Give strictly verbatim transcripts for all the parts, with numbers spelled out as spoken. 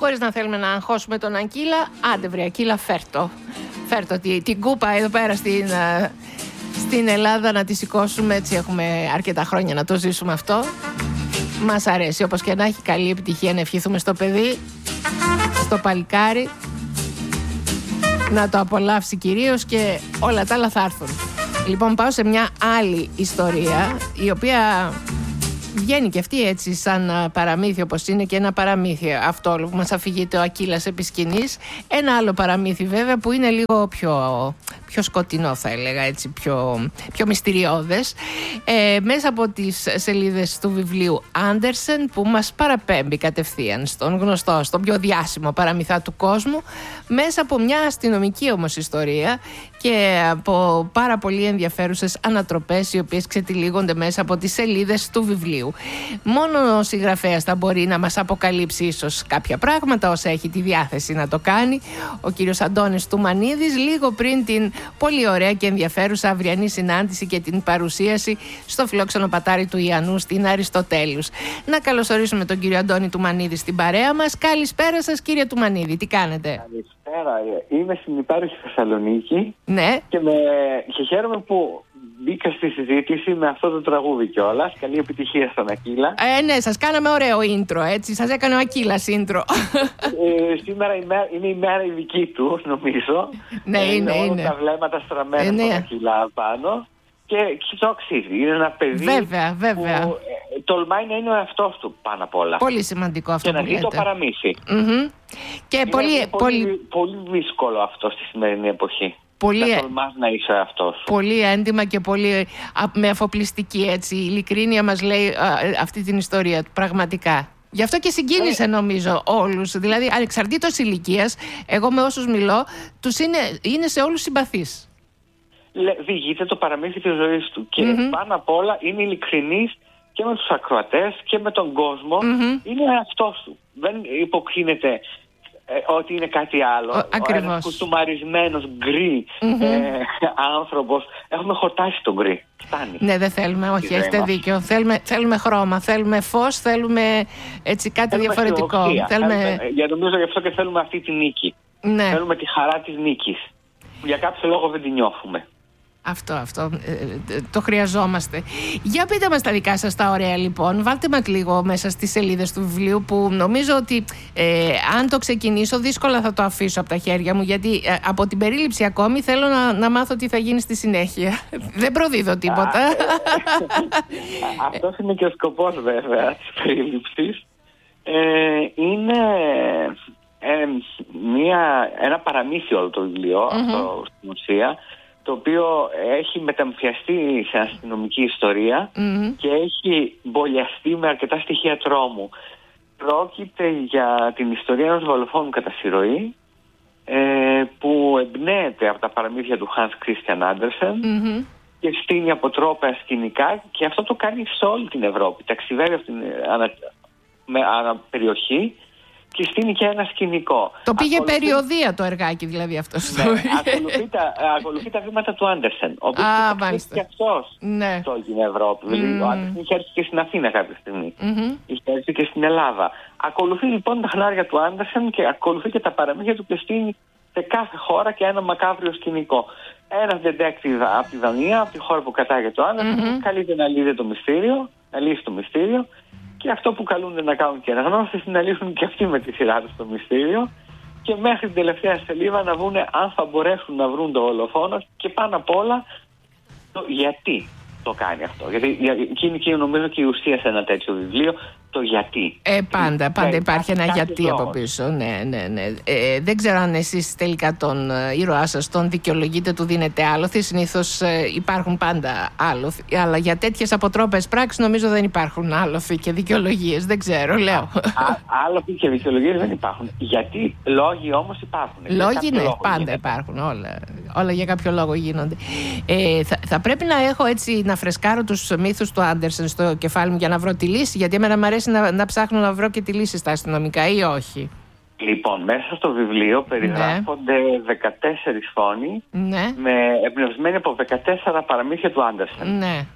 χωρίς να θέλουμε να αγχώσουμε τον Ακύλα. Άντε βρε Ακύλα, φέρτο. Φέρτο την κούπα εδώ πέρα στην, στην Ελλάδα να τη σηκώσουμε. Έτσι έχουμε αρκετά χρόνια να το ζήσουμε αυτό. Μας αρέσει, όπως και να έχει, καλή επιτυχία να ευχηθούμε στο παιδί, στο παλικάρι, να το απολαύσει κυρίως, και όλα τα άλλα θα έρθουν. Λοιπόν, πάω σε μια άλλη ιστορία, η οποία βγαίνει και αυτή έτσι σαν παραμύθι, όπως είναι και ένα παραμύθι αυτό όλο που μας αφηγείται ο Ακύλας επί σκηνής. Ένα άλλο παραμύθι βέβαια που είναι λίγο πιο, πιο σκοτεινό, θα έλεγα, έτσι, πιο, πιο μυστηριώδες, ε, μέσα από τις σελίδες του βιβλίου Άντερσεν, που μας παραπέμπει κατευθείαν στον γνωστό, στον πιο διάσημο παραμυθά του κόσμου, μέσα από μια αστυνομική όμως ιστορία και από πάρα πολύ ενδιαφέρουσες ανατροπές, οι οποίες ξετυλίγονται μέσα από τις σελίδες του βιβλίου. Μόνο ο συγγραφέας θα μπορεί να μας αποκαλύψει ίσως κάποια πράγματα, όσα έχει τη διάθεση να το κάνει, ο κύριος Αντώνης Τουμανίδης, λίγο πριν την πολύ ωραία και ενδιαφέρουσα αυριανή συνάντηση και την παρουσίαση στο φιλόξενο πατάρι του Ιαννού στην Αριστοτέλους. Να καλωσορίσουμε τον κύριο Αντώνη Τουμανίδη στην παρέα μας. Καλησπέρα σας, κύριε Τουμανίδη, τι κάνετε? Καλησπέρα, είμαι στην υπέροχη Θεσσαλονίκη. Ναι. Και, με... και χαίρομαι που μπήκα στη συζήτηση με αυτό το τραγούδι κιόλας. Καλή επιτυχία στον Ακύλα. Ε, ναι, σας κάναμε ωραίο intro, έτσι. Σας έκανε ο Ακύλας intro. Ε, σήμερα είναι η μέρα η δική του, νομίζω. Ναι, είναι, είναι. είναι. Όλα τα βλέμματα στραμμένα ε, ναι. στον Ακύλα πάνω. Και, και το αξίζει. Είναι ένα παιδί βέβαια, βέβαια. που ε, τολμάει να είναι ο εαυτός του πάνω απ' όλα. Πολύ σημαντικό αυτό και που λέτε. Και να δει το παραμύθι. Mm-hmm. Και είναι πολύ, πολύ, πολύ... πολύ δύσκολο αυτό στη σημερινή εποχή. Πολύ, να τολμάς να είσαι αυτός. Πολύ έντιμα και πολύ με αφοπλιστική, έτσι, ειλικρίνεια μας λέει α, αυτή την ιστορία πραγματικά. Γι' αυτό και συγκίνησε, νομίζω, όλους. Δηλαδή, ανεξαρτήτως ηλικίας, εγώ με όσους μιλώ, τους είναι, είναι σε όλους συμπαθείς. Διηγείται το παραμύθι της ζωής του και mm-hmm. πάνω απ' όλα είναι ειλικρινής και με τους ακροατές και με τον κόσμο. Mm-hmm. Είναι αυτός του. Δεν υποκρίνεται ε, ότι είναι κάτι άλλο. Ο, ακριβώς. Ένας κουστούμαρισμένος γκρι mm-hmm. ε, άνθρωπος. Έχουμε χορτάσει τον γκρι. Φτάνει. Ναι, δεν θέλουμε, όχι, έχετε δίκιο. Θέλουμε, θέλουμε χρώμα, θέλουμε φως, θέλουμε έτσι κάτι θέλουμε διαφορετικό. Θέλουμε... Θέλουμε, για νομίζω γι' αυτό και θέλουμε αυτή τη νίκη. Ναι. Θέλουμε τη χαρά της νίκης. Για κάποιο λόγο δεν τη νιώθουμε. Αυτό, αυτό, ε, το χρειαζόμαστε. Για πείτε μας τα δικά σας τα ωραία, λοιπόν. Βάλτε μας λίγο μέσα στις σελίδες του βιβλίου, που νομίζω ότι ε, αν το ξεκινήσω δύσκολα θα το αφήσω από τα χέρια μου, γιατί ε, από την περίληψη ακόμη θέλω να, να μάθω τι θα γίνει στη συνέχεια. Δεν προδίδω τίποτα. Αυτός είναι και ο σκοπός βέβαια της περίληψης. Ε, είναι ε, μια, ένα παραμύθι όλο το βιβλίο, mm-hmm. αυτό στην ουσία, το οποίο έχει μεταμφιαστεί σε αστυνομική ιστορία mm-hmm. και έχει μπολιαστεί με αρκετά στοιχεία τρόμου. Πρόκειται για την ιστορία ενός δολοφόνου κατά συρροή, ε, που εμπνέεται από τα παραμύθια του Hans Christian Andersen mm-hmm. και στείνει αποτρόπαια σκηνικά, και αυτό το κάνει σε όλη την Ευρώπη. Ταξιδεύει αυτήν ανα, με αναπεριοχή και στείνει και ένα σκηνικό. Το πήγε ακολουθεί... περιοδία το εργάκι, δηλαδή αυτό. Ναι, ακολουθεί, τα, ακολουθεί τα βήματα του Άντερσεν. Ο οποίος και αυτός ναι. στο την Ευρώπη. Mm. Δηλαδή, ο Άντερσεν είχε έρθει και στην Αθήνα κάποια στιγμή. Mm-hmm. Είχε έρθει και στην Ελλάδα. Ακολουθεί λοιπόν τα χνάρια του Άντερσεν και ακολουθεί και τα παραμύθια του, και στείνει σε κάθε χώρα και ένα μακάβριο σκηνικό. Ένας detective από τη Δανία, από τη χώρα που κατάγεται ο Άντερσεν, mm-hmm. καλείται να λύσει το μυστήριο, να λύσει το μυστήριο. Και αυτό που καλούνται να κάνουν και αναγνώστες είναι να λύσουν και αυτοί με τη σειρά τους το μυστήριο, και μέχρι την τελευταία σελίδα να βρουν αν θα μπορέσουν να βρουν το δολοφόνο, και πάνω απ' όλα το γιατί το κάνει αυτό. Γιατί εκείνη και νομίζω και η ουσία σε ένα τέτοιο βιβλίο, το γιατί. Ε, πάντα, πάντα ναι, υπάρχει ένα γιατί λόγος. από πίσω. Ναι, ναι, ναι. Ε, δεν ξέρω αν εσείς τελικά τον ήρωά σας τον δικαιολογείτε, του δίνετε άλοθη. Συνήθως ε, υπάρχουν πάντα άλοθη. Αλλά για τέτοιες αποτρόπες πράξεις νομίζω δεν υπάρχουν άλοθη και δικαιολογίες. Δεν ξέρω, λέω. Άλοθη και δικαιολογίες δεν υπάρχουν. Γιατί λόγοι όμως υπάρχουν. Λόγοι, ναι, πάντα γίνεται. Υπάρχουν. Όλα, όλα για κάποιο λόγο γίνονται. Ε, θα, θα πρέπει να έχω έτσι να φρεσκάρω τους μύθους του Άντερσεν στο κεφάλι μου για να βρω τη λύση. Γιατί εμένα μου αρέσει Να, να ψάχνω να βρω και τη λύση στα αστυνομικά, ή όχι? Λοιπόν, μέσα στο βιβλίο περιγράφονται ναι. δεκατέσσερις φόνοι, ναι. με εμπνευσμένοι από δεκατέσσερα παραμύθια του Άντερσεν. Ναι.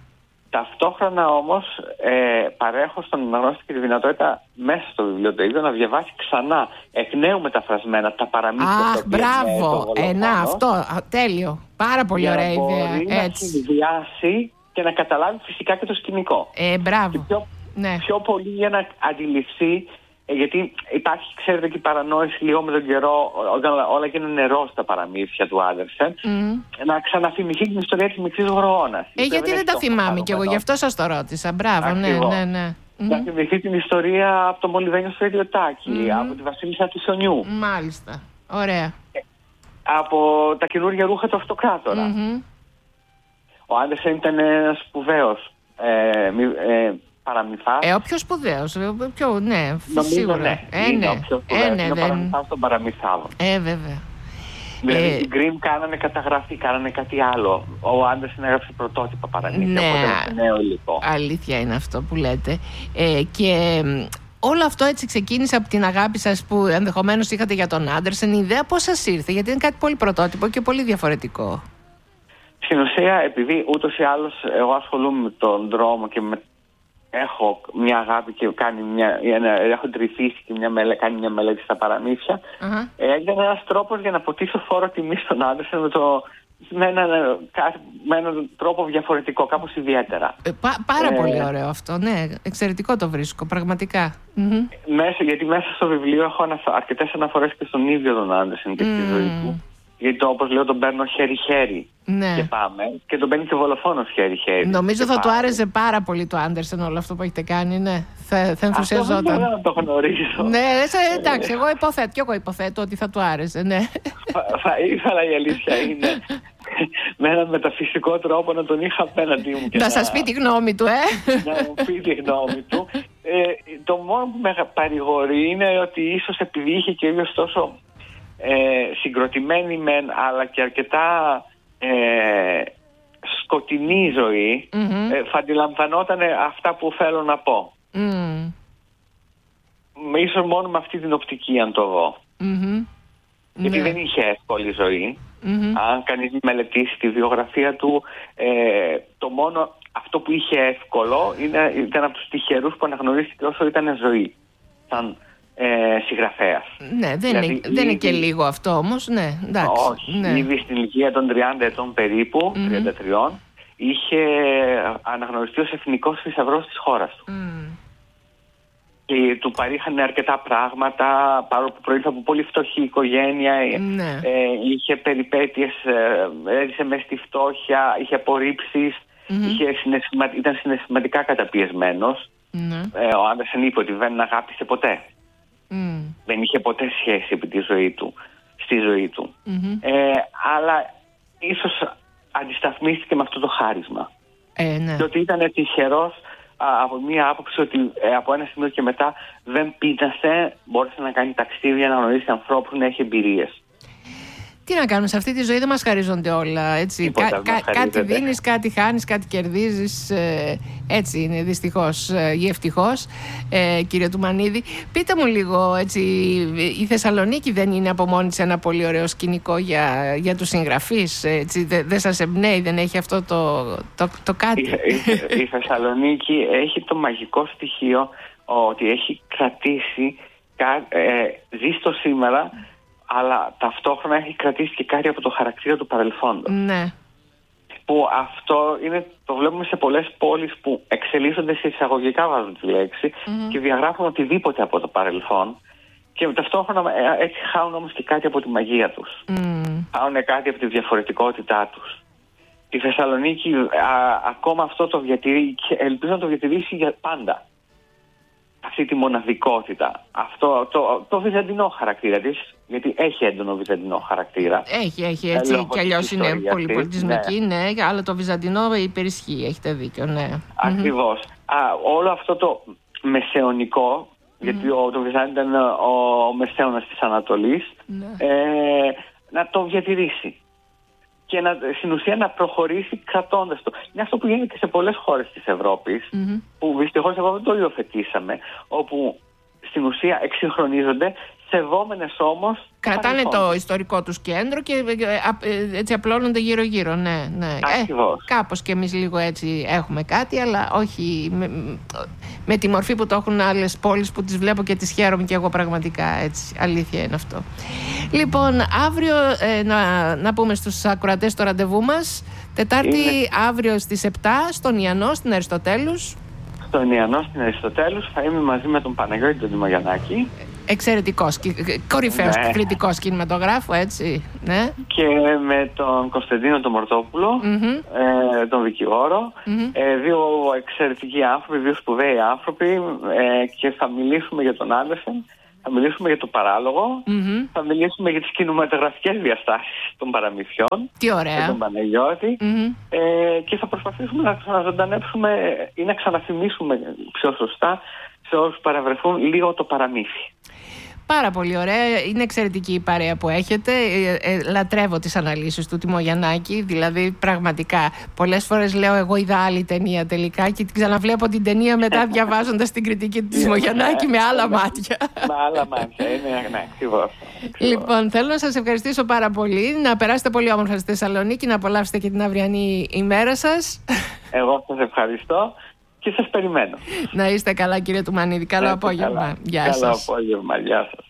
Ταυτόχρονα όμως ε, παρέχω στον αναγνώστη και τη δυνατότητα μέσα στο βιβλίο το ίδιο να διαβάσει ξανά εκ νέου μεταφρασμένα τα παραμύθια. Αχ, μπράβο! Ε, να, αυτό, α, τέλειο. Πάρα πολύ ωραία ιδέα. Μπορεί έτσι. να συνδυάσει και να καταλάβει φυσικά και το σκηνικό. Ε, μπράβο. Και πιο, ναι. πιο πολύ για να αντιληφθεί, ε, γιατί υπάρχει, ξέρετε, και η παρανόηση λίγο με τον καιρό, όταν όλα γίνουν νερό στα παραμύθια του Άντερσεν, mm. να ξαναθυμηθεί την ιστορία της Μικρής Γοργόνας. Ε, γιατί δεν τα θυμάμαι κι εγώ, γι' αυτό σας το ρώτησα. Μπράβο, ναι, ναι, ναι. Να θυμηθεί την ιστορία από το Μολυβένιο στο Ιδιωτάκι, mm. από τη Βασίλισσα του Σονιού. Μάλιστα. Ωραία. Από τα καινούργια ρούχα του Αυτοκράτορα. Mm-hmm. Ο Άντερσεν ήταν ένας σπουδαίος ε, ε, παραμυθάς. Ε, ο πιο σπουδαίος. Πιο, ναι, νομίζω, σίγουρα. Ναι, ε, είναι ναι. ο πιο σπουδαίος. Ε, ναι, είναι δεν... ο παραμυθάς των παραμυθάδων. Ε, βέβαια. Δηλαδή ε... οι Γκριμ κάνανε καταγραφή, κάνανε κάτι άλλο. Ο Άντερσεν έγραψε πρωτότυπα παραμύθια. Ναι, οπότε νέο υλικό. αλήθεια είναι αυτό που λέτε. Ε, και όλο αυτό έτσι ξεκίνησε από την αγάπη σας που ενδεχομένως είχατε για τον Άντερσεν. Η ιδέα πώς σας ήρθε? Γιατί είναι κάτι πολύ πρωτότυπο και πολύ διαφορετικό. Στην ουσία, επειδή ούτως ή άλλως εγώ ασχολούμαι με τον δρόμο και με... έχω μια αγάπη και κάνει μια... έχω τρυφήσει και μια μελέ... κάνει μια μελέτη στα παραμύθια, uh-huh. έγινε ένας τρόπος για να ποτίσω φόρο τιμή στον Άντερσεν με, το... με, έναν... με έναν τρόπο διαφορετικό, κάπως ιδιαίτερα. Ε, πά, πάρα ε... πολύ ωραίο αυτό, ναι. Εξαιρετικό το βρίσκω, πραγματικά. Mm-hmm. Μέσα, γιατί μέσα στο βιβλίο έχω αναφ... αρκετές αναφορές και στον ίδιο τον Άντερσεν και στη mm. ζωή του. Γιατί όπως λέω τον παίρνω χέρι-χέρι ναι. και πάμε και τον παίρνει και δολοφόνος χέρι-χέρι. Νομίζω θα πάμε. του άρεσε πάρα πολύ το Άντερσεν όλο αυτό που έχετε κάνει, ναι. Θα, θα ενθουσιαζόταν. Αυτό δεν το γνωρίζω. Ναι, εντάξει, εγώ υποθέτω, και εγώ υποθέτω ότι θα του άρεσε, ναι. Θα, θα ήθελα, η αλήθεια είναι, με έναν μεταφυσικό τρόπο να τον είχα απέναντί μου. Και να, να σας πει τη γνώμη του, ε. Να μου πει τη γνώμη του. Ε, το μόνο που με παρηγορεί είναι ότι ίσως επειδή είχε και ίδιος τόσο... Ε, συγκροτημένη μεν, αλλά και αρκετά ε, σκοτεινή ζωή, mm-hmm. ε, θα αντιλαμβανόταν αυτά που θέλω να πω. Mm. Ίσως μόνο με αυτή την οπτική, αν το δω. Mm-hmm. Γιατί yeah. δεν είχε εύκολη ζωή. Mm-hmm. Αν κανείς μελετήσει τη βιογραφία του, ε, το μόνο αυτό που είχε εύκολο είναι, ήταν από τους τυχερούς που αναγνωρίστηκε όσο ήταν ζωή. Σαν Ε, συγγραφέας. Ναι, δεν, δηλαδή, είναι, ήδη, δεν είναι και λίγο αυτό όμως, ναι, εντάξει. Όχι, ναι. Ήδη στην ηλικία των τριάντα ετών περίπου, mm-hmm. τριάντα τρία, είχε αναγνωριστεί ως εθνικός θησαυρός της χώρας του. Mm. Και του παρήχανε αρκετά πράγματα, παρόλο που προήλθε από πολύ φτωχή οικογένεια, ναι. ε, είχε περιπέτειες, ε, έζησε μες στη φτώχεια, είχε απορρίψεις, mm-hmm. είχε συναισθημα, ήταν συναισθηματικά καταπιεσμένος. Mm-hmm. Ε, ο Άντερσεν είπε ότι δεν αγάπησε ποτέ. Mm. Δεν είχε ποτέ σχέση επί τη ζωή του, στη ζωή του. Mm-hmm. Ε, αλλά ίσως αντισταθμίστηκε με αυτό το χάρισμα. Ε, ναι. Και ότι ήταν τυχερός από μία άποψη ότι ε, από ένα σημείο και μετά δεν πείνασε, μπόρεσε να κάνει ταξίδια, να γνωρίσει ανθρώπους, να έχει εμπειρίες. Τι να κάνουμε, σε αυτή τη ζωή δεν μας χαρίζονται όλα, έτσι. Κα, κα, κάτι δίνεις, κάτι χάνεις, κάτι κερδίζεις, ε, έτσι είναι δυστυχώς ή ευτυχώς, ε, κύριε Τουμανίδη. Πείτε μου λίγο, έτσι, η Θεσσαλονίκη δεν είναι από μόνη της ένα πολύ ωραίο σκηνικό για, για τους συγγραφείς, έτσι, δεν δε σας εμπνέει, δεν έχει αυτό το, το, το κάτι. Η, η, η Θεσσαλονίκη έχει το μαγικό στοιχείο ότι έχει κρατήσει, ε, ζει στο σήμερα, αλλά ταυτόχρονα έχει κρατήσει και κάτι από το χαρακτήρα του παρελθόντος. Ναι. Που αυτό είναι, το βλέπουμε σε πολλές πόλεις που εξελίσσονται σε εισαγωγικά, βάζουν τη λέξη, mm-hmm. και διαγράφουν οτιδήποτε από το παρελθόν και ταυτόχρονα έτσι χάουν όμως και κάτι από τη μαγεία τους. Mm. Χάουν κάτι από τη διαφορετικότητά τους. Η Θεσσαλονίκη α, ακόμα αυτό το διατηρεί και ελπίζω να το διατηρήσει για πάντα. Αυτή τη μοναδικότητα, αυτό το, το βυζαντινό χαρακτήρα της, γιατί έχει έντονο βυζαντινό χαρακτήρα. Έχει, έχει, έτσι ε, κι αλλιώς είναι πολυπολιτισμική, ναι. ναι, αλλά το βυζαντινό υπερισχύει, έχετε δίκιο, ναι. Ακριβώς. Mm-hmm. Α, όλο αυτό το μεσαιωνικό, mm-hmm. γιατί ο, το Βυζάντιο ήταν ο, ο μεσαίωνας της Ανατολής, mm-hmm. ε, να το διατηρήσει. Και να, στην ουσία να προχωρήσει κρατώντας το. Είναι αυτό που γίνεται και σε πολλές χώρες της Ευρώπης, mm-hmm. που δυστυχώς εγώ δεν το υιοθετήσαμε, όπου στην ουσία εξυγχρονίζονται σεβόμενες όμως. Κρατάνε το ιστορικό τους κέντρο και έτσι απλώνονται γύρω-γύρω. Ναι, ναι. Ακριβώς. Ε, κάπως και εμείς λίγο έτσι έχουμε κάτι, αλλά όχι με, με τη μορφή που το έχουν άλλες πόλεις που τις βλέπω και τις χαίρομαι και εγώ πραγματικά. Έτσι, αλήθεια είναι αυτό. Λοιπόν, αύριο ε, να, να πούμε στους ακροατές το ραντεβού μας. Τετάρτη είναι... αύριο στις επτά στον Ιαννό, στην Αριστοτέλους. Στον Ιαννό, στην Αριστοτέλους, θα είμαι μαζί με τον Παναγιώτη τον Τιμογιαννάκη. Εξαιρετικός, κορυφαίος ναι. κριτικός κινηματογράφου, έτσι. Ναι. Και με τον Κωνσταντίνο τον Μορτόπουλο, mm-hmm. ε, τον δικηγόρο. Mm-hmm. Ε, δύο εξαιρετικοί άνθρωποι, δύο σπουδαίοι άνθρωποι. Ε, και θα μιλήσουμε για τον Άντερσεν, θα μιλήσουμε για το παράλογο, mm-hmm. θα μιλήσουμε για τις κινηματογραφικές διαστάσεις των παραμυθιών. Τι ωραία. Με τον Παναγιώτη. Mm-hmm. Ε, και θα προσπαθήσουμε να ξαναζωντανέψουμε ή να ξαναθυμίσουμε πιο σωστά σε όσους παραβρεθούν λίγο το παραμύθι. Πάρα πολύ ωραία. Είναι εξαιρετική η παρέα που έχετε. Ε, ε, λατρεύω τις αναλύσεις του Τιμογιαννάκη. Δηλαδή, πραγματικά, πολλές φορές λέω εγώ είδα άλλη ταινία τελικά και ξαναβλέπω την ταινία μετά διαβάζοντας την κριτική του Τιμογιαννάκη με άλλα μάτια. Με άλλα μάτια, είναι ναι, ακριβώς. Λοιπόν, θέλω να σας ευχαριστήσω πάρα πολύ. Να περάσετε πολύ όμορφα στη Θεσσαλονίκη, να απολαύσετε και την αυριανή ημέρα σας. Εγώ σας ευχαριστώ. Και σας περιμένω. Να είστε καλά, κύριε Τουμανίδη. Καλό απόγευμα. Γεια σας. Καλό απόγευμα. Γεια σας.